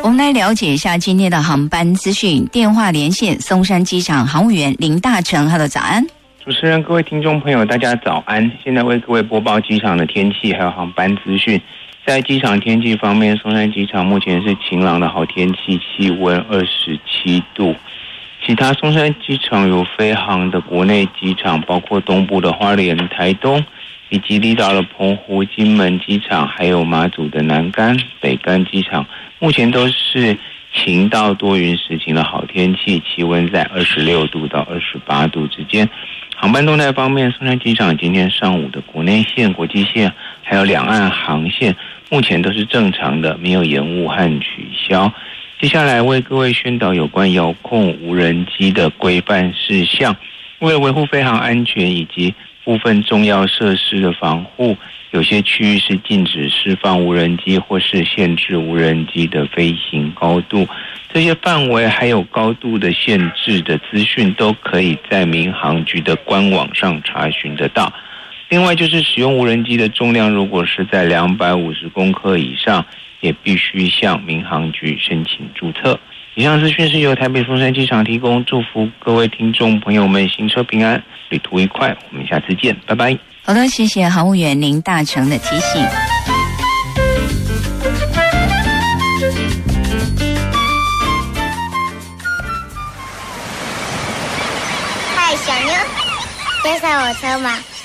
我们来了解一下今天的航班资讯。电话连线松山机场航务员林大成。Hello， 早安。 主持人、各位听众朋友，大家早安。现在为各位播报机场的天气还有航班资讯。在机场天气方面，松山机场目前是晴朗的好天气，气温27度。其他松山机场有飞航的国内机场，包括东部的花莲、台东，以及离岛的澎湖、金门机场，还有马祖的南竿、北竿机场，目前都是晴到多云时晴的好天气，气温在26度到28度之间。航班动态方面，松山机场今天上午的国内线、国际线还有两岸航线，目前都是正常的，没有延误和取消。接下来为各位宣导有关遥控无人机的规范事项。为了维护飞航安全以及部分重要设施的防护，有些区域是禁止释放无人机或是限制无人机的飞行高度。这些范围还有高度的限制的资讯都可以在民航局的官网上查询得到。另外就是使用无人机的重量如果是在250公克以上，也必须向民航局申请注册。以上资讯是由台北松山机场提供，祝福各位听众朋友们行车平安，旅途愉快，我们下次见，拜拜。 好的，谢谢航务员林大成的提醒。 嗨，小妞，要上我车吗？